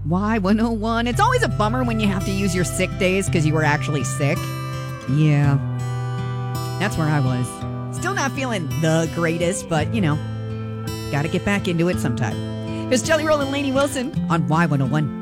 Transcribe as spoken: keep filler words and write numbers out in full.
Y one oh one. It's always a bummer when you have to use your sick days because you were actually sick. Yeah. That's where I was. Still not feeling the greatest, but, you know, gotta get back into it sometime. Here's Jelly Roll and Lainey Wilson on Y one oh one.